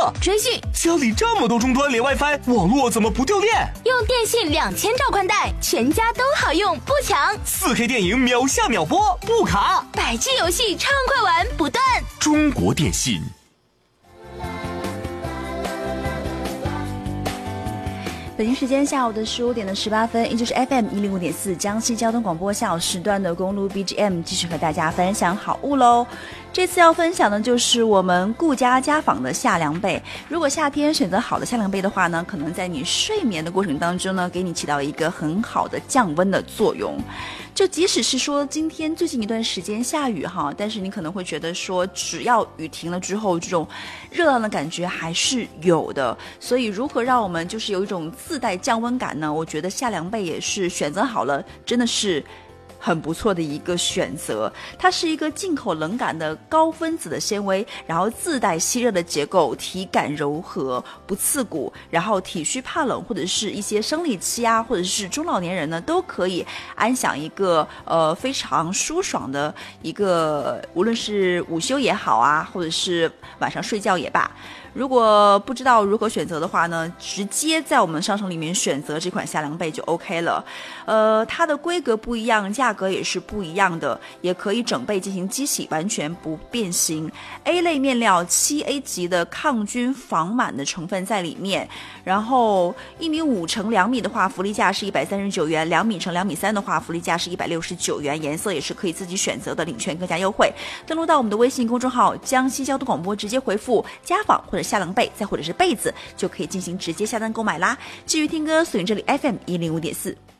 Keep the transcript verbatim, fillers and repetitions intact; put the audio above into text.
测、 追剧。 家里这么多终端连 WiFi， 网络怎么不掉电？ 用电信两千兆宽带，全家都好用，不抢。 四 K 电影秒下秒播，不卡。 百 G 游戏畅快玩不断。 中国电信。 北京时间下午的十五点的十八分，依旧是 F M 一零五点四江西交通广播下午时段的公路 B G M， 继续和大家分享好物喽。这次要分享的就是我们顾家家纺的夏凉被。如果夏天选择好的夏凉被的话呢，可能在你睡眠的过程当中呢，给你起到一个很好的降温的作用。就即使是说今天最近一段时间下雨哈，但是你可能会觉得说，只要雨停了之后，这种热浪的感觉还是有的。所以如何让我们就是有一种自带降温感呢？我觉得夏凉被也是选择好了，真的是很不错的一个选择。它是一个进口冷感的高分子的纤维，然后自带吸热的结构，体感柔和不刺骨，然后体虚怕冷或者是一些生理期啊，或者是中老年人呢，都可以安享一个呃非常舒爽的一个，无论是午休也好啊，或者是晚上睡觉也罢。如果不知道如何选择的话呢，直接在我们商城里面选择这款夏凉被就 OK 了。呃，它的规格不一样，价格也是不一样的，也可以整被进行机洗，完全不变形。A 类面料 七 A 级的抗菌防螨的成分在里面，然后一米五乘两米的话，福利价是一百三十九元；两米乘两米三的话，福利价是一百六十九元。颜色也是可以自己选择的，领券更加优惠。登录到我们的微信公众号江西交通广播，直接回复家纺或者夏凉被，再或者是被子，就可以进行直接下单购买啦。至于听歌，锁定这里 F M 一零五点四。